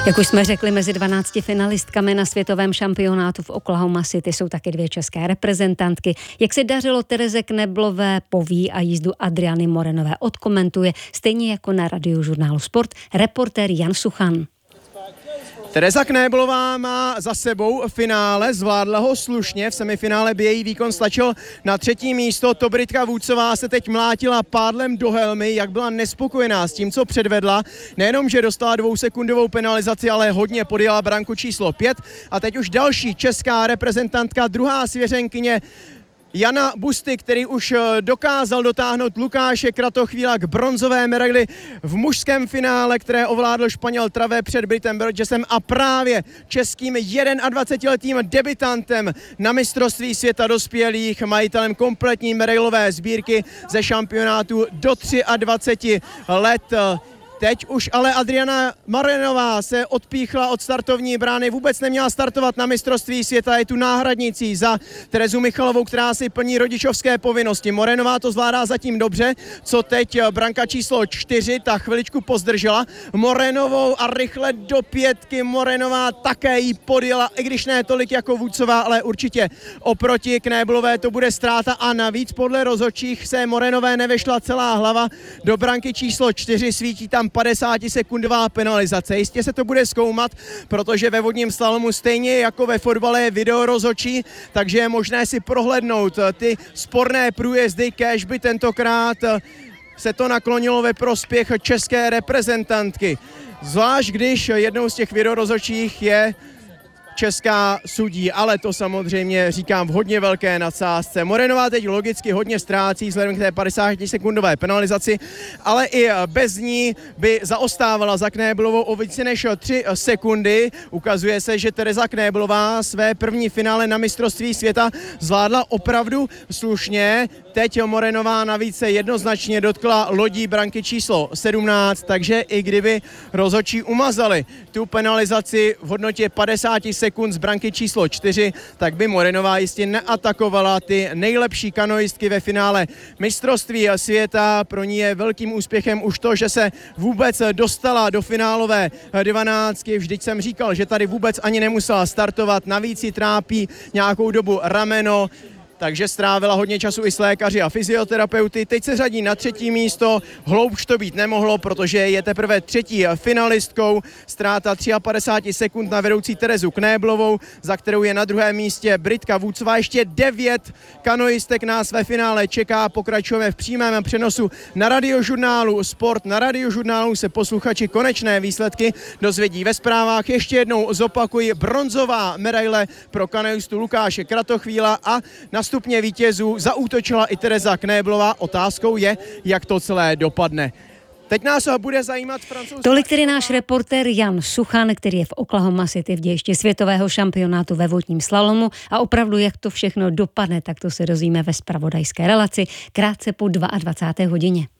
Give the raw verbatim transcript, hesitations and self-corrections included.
Jak už jsme řekli, mezi dvanácti finalistkami na světovém šampionátu v Oklahoma City jsou taky dvě české reprezentantky. Jak se dařilo Tereze Kneblové, poví a jízdu Adriany Morenové odkomentuje, stejně jako na Radiožurnálu Sport, reportér Jan Suchan. Tereza Knéblová má za sebou finále, zvládla ho slušně, v semifinále by její výkon stačil na třetí místo. To Britka Vůcová se teď mlátila pádlem do helmy, jak byla nespokojená s tím, co předvedla. Nejenom, že dostala dvousekundovou penalizaci, ale hodně podjela branku číslo pět. A teď už další česká reprezentantka, druhá svěřenkyně Jana Busty, který už dokázal dotáhnout Lukáše Kratochvíla k bronzové medaili v mužském finále, které ovládl Španěl Travé před Britem Burgessem a právě českým dvacetidvouletým debutantem na mistrovství světa dospělých, majitelem kompletní medailové sbírky ze šampionátu do dvaceti třech let. Teď už ale Adriana Morenová se odpíchla od startovní brány, vůbec neměla startovat na mistrovství světa, je tu náhradnicí za Terezu Michalovou, která si plní rodičovské povinnosti. Morenová to zvládá zatím dobře, co teď branka číslo čtyři, ta chviličku pozdržela Morenovou a rychle do pětky. Morenová také jí podjela, i když ne tolik jako Vůcová, ale určitě oproti Knéblové to bude ztráta a navíc podle rozhodčích se Morenové nevešla celá hlava do branky číslo čtyři, svítí tam padesátisekundová penalizace. Jistě se to bude zkoumat, protože ve vodním slalomu stejně jako ve fotbale je video rozhodčí, takže je možné si prohlédnout ty sporné průjezdy, kéž by tentokrát se to naklonilo ve prospěch české reprezentantky. Zvlášť když jednou z těch videorozhodčích je česká sudí, ale to samozřejmě říkám v hodně velké nadsázce. Morenová teď logicky hodně ztrácí vzhledem k té padesátisekundové penalizaci, ale i bez ní by zaostávala za Knéblovou o více než tři sekundy. Ukazuje se, že Tereza Knéblová své první finále na mistrovství světa zvládla opravdu slušně. Teď Morenová navíc se jednoznačně dotkla lodí branky číslo sedmnáct, takže i kdyby rozhodčí umazali tu penalizaci v hodnotě padesát sekund z branky číslo čtyři, tak by Morenová jistě neatakovala ty nejlepší kanoistky ve finále mistrovství světa. Pro ní je velkým úspěchem už to, že se vůbec dostala do finálové dvanáctky. Vždyť jsem říkal, že tady vůbec ani nemusela startovat, navíc ji trápí nějakou dobu rameno, takže strávila hodně času i s lékaři a fyzioterapeuty. Teď se řadí na třetí místo, hloubš to být nemohlo, protože je teprve třetí finalistkou. Ztráta padesát tři sekund na vedoucí Terezu Knéblovou, za kterou je na druhém místě Britka Vůcová. Ještě devět kanoistek nás ve finále čeká. Pokračujeme v přímém přenosu na Radiožurnálu Sport. Na Radiožurnálu se posluchači konečné výsledky dozvědí ve zprávách. Ještě jednou zopakuji, bronzová medaile pro kanoistu Lukáše Kratochvíla a na stupně vítězů zaútočila i Tereza Knéblová. Otázkou je, jak to celé dopadne. Teď nás bude zajímat francouzská... Tolik tedy náš reportér Jan Suchan, který je v Oklahoma City v dějišti světového šampionátu ve vodním slalomu a opravdu, jak to všechno dopadne, tak to se dozvíme ve zpravodajské relaci krátce po dvacáté druhé hodině.